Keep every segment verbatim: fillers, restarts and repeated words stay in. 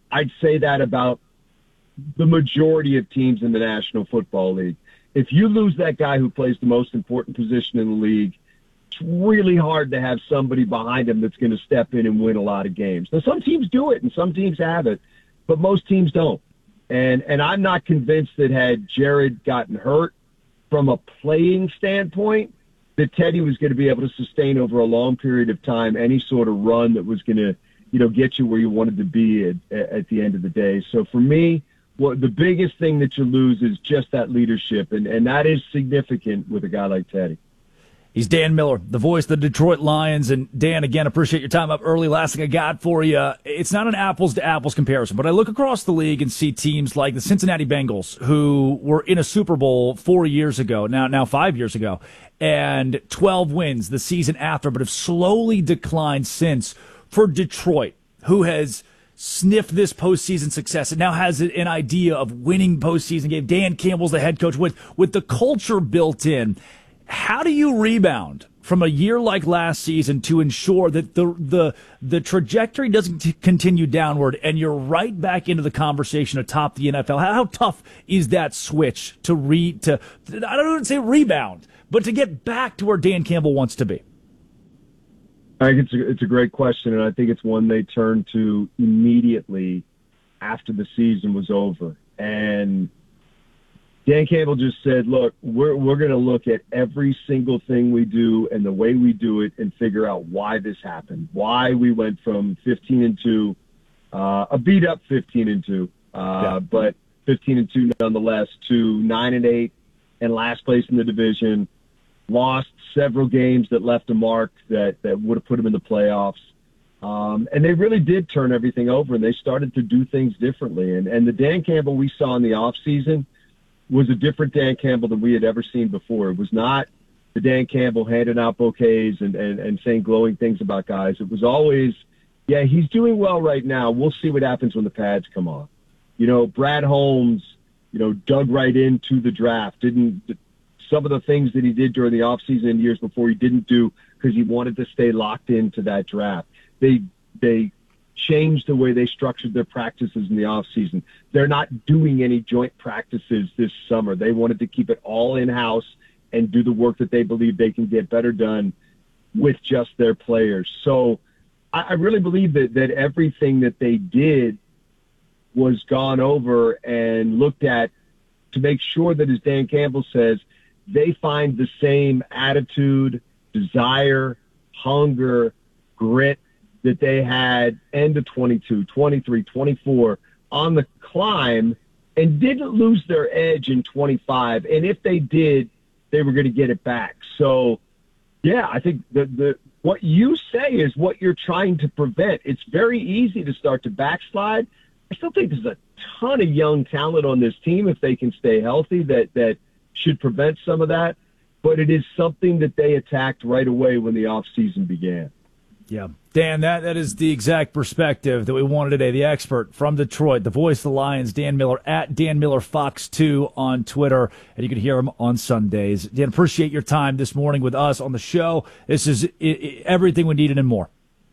I'd say that about the majority of teams in the National Football League. If you lose that guy who plays the most important position in the league, it's really hard to have somebody behind him that's going to step in and win a lot of games. Now, some teams do it and some teams have it, but most teams don't. And and I'm not convinced that had Jared gotten hurt from a playing standpoint, that Teddy was going to be able to sustain over a long period of time any sort of run that was going to, you know, get you where you wanted to be at, at the end of the day. So for me, well, the biggest thing that you lose is just that leadership, and, and that is significant with a guy like Teddy. He's Dan Miller, the voice of the Detroit Lions. And Dan, again, appreciate your time up early. Last thing I got for you, it's not an apples-to-apples comparison, but I look across the league and see teams like the Cincinnati Bengals, who were in a Super Bowl four years ago, now now five years ago, and twelve wins the season after, but have slowly declined since. For Detroit, who has sniffed this postseason success and now has an idea of winning postseason game. Dan Campbell's the head coach with, with the culture built in. How do you rebound from a year like last season to ensure that the the the trajectory doesn't t- continue downward and you're right back into the conversation atop the N F L? How, how tough is that switch to re to I don't even say rebound, but to get back to where Dan Campbell wants to be? I think it's a, it's a great question, and I think it's one they turned to immediately after the season was over. And Dan Campbell just said, look, we're we're going to look at every single thing we do and the way we do it and figure out why this happened, why we went from fifteen and two, uh, a beat up fifteen and two, uh, yeah. but fifteen and two nonetheless, to nine and eight and last place in the division, lost several games that left a mark that, that would have put them in the playoffs. Um, and they really did turn everything over, and they started to do things differently. And, and the Dan Campbell we saw in the offseason was a different Dan Campbell than we had ever seen before. It was not the Dan Campbell handing out bouquets and, and, and saying glowing things about guys. It was always, yeah, he's doing well right now. We'll see what happens when the pads come on. You know, Brad Holmes, you know, dug right into the draft, didn't – some of the things that he did during the offseason and years before he didn't do because he wanted to stay locked into that draft. They they changed the way they structured their practices in the offseason. They're not doing any joint practices this summer. They wanted to keep it all in-house and do the work that they believe they can get better done with just their players. So I, I really believe that, that everything that they did was gone over and looked at to make sure that, as Dan Campbell says, they find the same attitude, desire, hunger, grit that they had end of twenty-two, twenty-three, twenty-four on the climb, and didn't lose their edge in twenty-five. And if they did, they were going to get it back. So, yeah, I think the, the what you say is what you're trying to prevent. It's very easy to start to backslide. I still think there's a ton of young talent on this team if they can stay healthy that that – should prevent some of that, but it is something that they attacked right away when the offseason began. Yeah. Dan, that, that is the exact perspective that we wanted today. The expert from Detroit, the voice of the Lions, Dan Miller, at Dan Miller Fox two on Twitter, and you can hear him on Sundays. Dan, appreciate your time this morning with us on the show. This is it, it, everything we needed and more.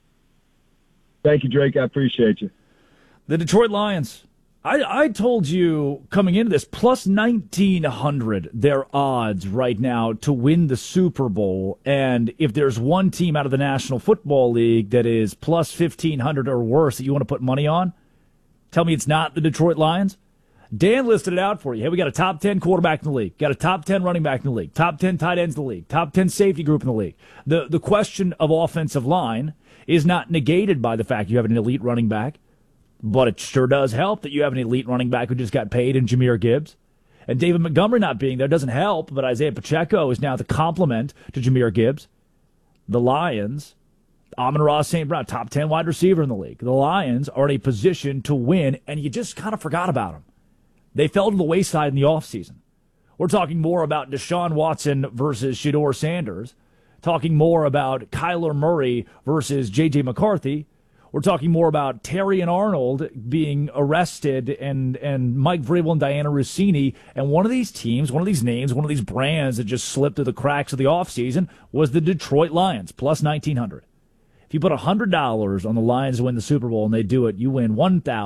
Thank you, Drake. I appreciate you. The Detroit Lions. I, I told you coming into this, plus nineteen hundred, their odds right now to win the Super Bowl. And if there's one team out of the National Football League that is plus fifteen hundred or worse that you want to put money on, tell me it's not the Detroit Lions. Dan listed it out for you. Hey, we got a top ten quarterback in the league, got a top ten running back in the league, top ten tight ends in the league, top ten safety group in the league. The, the question of offensive line is not negated by the fact you have an elite running back. But it sure does help that you have an elite running back who just got paid in Jahmyr Gibbs. And David Montgomery not being there doesn't help, but Isaiah Pacheco is now the complement to Jahmyr Gibbs. The Lions, Amon-Ra Saint Brown, top ten wide receiver in the league. The Lions are in a position to win, and you just kind of forgot about them. They fell to the wayside in the offseason. We're talking more about Deshaun Watson versus Shedeur Sanders, talking more about Kyler Murray versus J J McCarthy. We're talking more about Terry and Arnold being arrested and, and Mike Vrabel and Diana Rossini. And one of these teams, one of these names, one of these brands that just slipped through the cracks of the offseason was the Detroit Lions, plus nineteen hundred. If you put one hundred dollars on the Lions to win the Super Bowl and they do it, you win one thousand dollars.